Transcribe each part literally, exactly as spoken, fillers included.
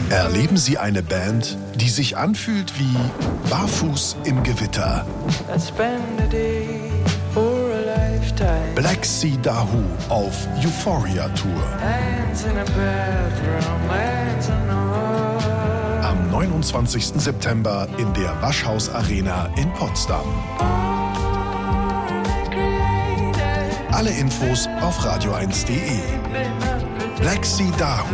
Erleben Sie eine Band, die sich anfühlt wie Barfuß im Gewitter. Black Sea Dahoo auf Euphoria Tour. Am neunundzwanzigsten September in der Waschhaus Arena in Potsdam. Alle Infos auf radio eins punkt de. Black Sea Dahoo.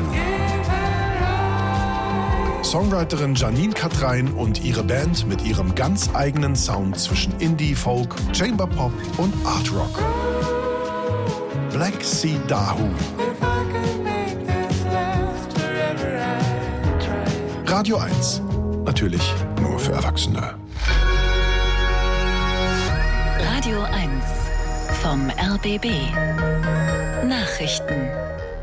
Songwriterin Janine Katrein und ihre Band mit ihrem ganz eigenen Sound zwischen Indie, Folk, Chamber Pop und Art Rock. Black Sea Dahoo. Radio eins. Natürlich nur für Erwachsene. Radio eins vom R B B. Nachrichten.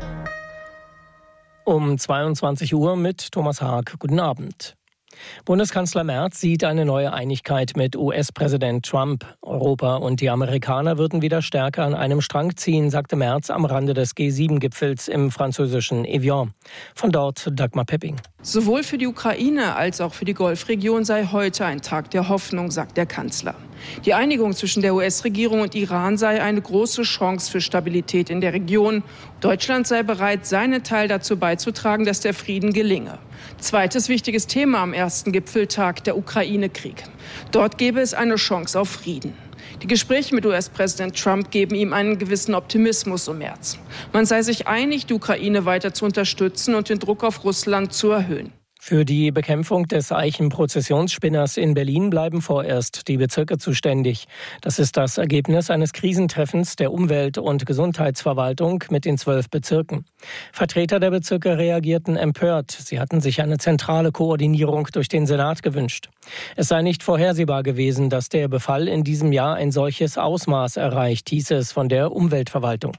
Um zweiundzwanzig Uhr mit Thomas Haag. Guten Abend. Bundeskanzler Merz sieht eine neue Einigkeit mit U S-Präsident Trump. Europa und die Amerikaner würden wieder stärker an einem Strang ziehen, sagte Merz am Rande des G sieben Gipfels im französischen Evian. Von dort Dagmar Pepping. Sowohl für die Ukraine als auch für die Golfregion sei heute ein Tag der Hoffnung, sagt der Kanzler. Die Einigung zwischen der U S-Regierung und Iran sei eine große Chance für Stabilität in der Region. Deutschland sei bereit, seinen Teil dazu beizutragen, dass der Frieden gelinge. Zweites wichtiges Thema am ersten Gipfeltag, der Ukraine-Krieg. Dort gäbe es eine Chance auf Frieden. Die Gespräche mit U S-Präsident Trump geben ihm einen gewissen Optimismus um März. Man sei sich einig, die Ukraine weiter zu unterstützen und den Druck auf Russland zu erhöhen. Für die Bekämpfung des Eichenprozessionsspinners in Berlin bleiben vorerst die Bezirke zuständig. Das ist das Ergebnis eines Krisentreffens der Umwelt- und Gesundheitsverwaltung mit den zwölf Bezirken. Vertreter der Bezirke reagierten empört. Sie hatten sich eine zentrale Koordinierung durch den Senat gewünscht. Es sei nicht vorhersehbar gewesen, dass der Befall in diesem Jahr ein solches Ausmaß erreicht, hieß es von der Umweltverwaltung.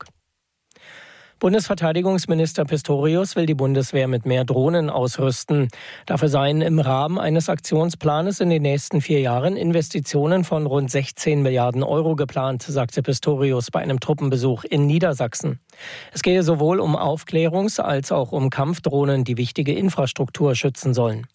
Bundesverteidigungsminister Pistorius will die Bundeswehr mit mehr Drohnen ausrüsten. Dafür seien im Rahmen eines Aktionsplanes in den nächsten vier Jahren Investitionen von rund sechzehn Milliarden Euro geplant, sagte Pistorius bei einem Truppenbesuch in Niedersachsen. Es gehe sowohl um Aufklärungs- als auch um Kampfdrohnen, die wichtige Infrastruktur schützen sollen.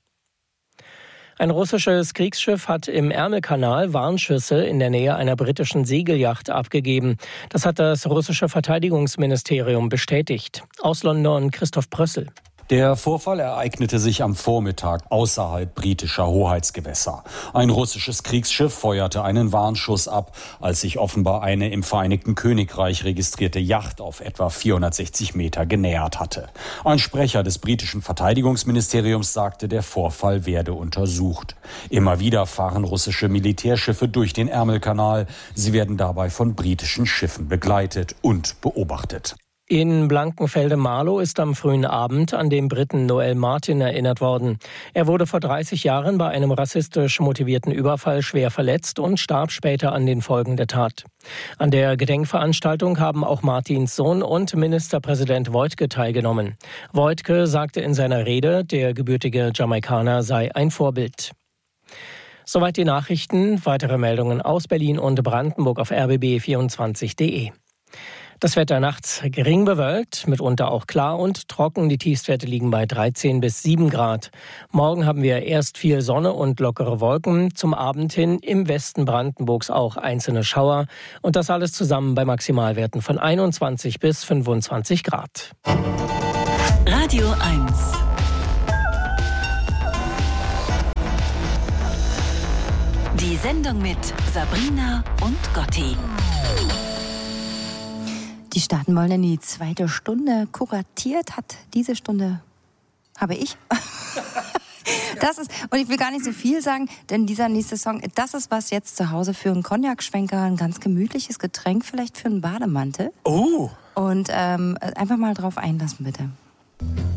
Ein russisches Kriegsschiff hat im Ärmelkanal Warnschüsse in der Nähe einer britischen Segelyacht abgegeben. Das hat das russische Verteidigungsministerium bestätigt. Aus London Christoph Prössel. Der Vorfall ereignete sich am Vormittag außerhalb britischer Hoheitsgewässer. Ein russisches Kriegsschiff feuerte einen Warnschuss ab, als sich offenbar eine im Vereinigten Königreich registrierte Yacht auf etwa vierhundertsechzig Meter genähert hatte. Ein Sprecher des britischen Verteidigungsministeriums sagte, der Vorfall werde untersucht. Immer wieder fahren russische Militärschiffe durch den Ärmelkanal. Sie werden dabei von britischen Schiffen begleitet und beobachtet. In Blankenfelde-Marlow ist am frühen Abend an den Briten Noel Martin erinnert worden. Er wurde vor dreißig Jahren bei einem rassistisch motivierten Überfall schwer verletzt und starb später an den Folgen der Tat. An der Gedenkveranstaltung haben auch Martins Sohn und Ministerpräsident Wojtke teilgenommen. Wojtke sagte in seiner Rede, der gebürtige Jamaikaner sei ein Vorbild. Soweit die Nachrichten. Weitere Meldungen aus Berlin und Brandenburg auf r b b vierundzwanzig punkt de. Das Wetter nachts gering bewölkt, mitunter auch klar und trocken. Die Tiefstwerte liegen bei dreizehn bis sieben Grad. Morgen haben wir erst viel Sonne und lockere Wolken. Zum Abend hin im Westen Brandenburgs auch einzelne Schauer. Und das alles zusammen bei Maximalwerten von einundzwanzig bis fünfundzwanzig Grad. Radio eins. Die Sendung mit Sabrina und Gotti. Die starten wollen in die zweite Stunde. Kuratiert hat diese Stunde, habe ich. Das ist, und ich will gar nicht so viel sagen, denn dieser nächste Song, das ist was jetzt zu Hause für einen Cognac-Schwenker, ein ganz gemütliches Getränk, vielleicht für einen Bademantel. Oh! Und ähm, einfach mal drauf einlassen, bitte.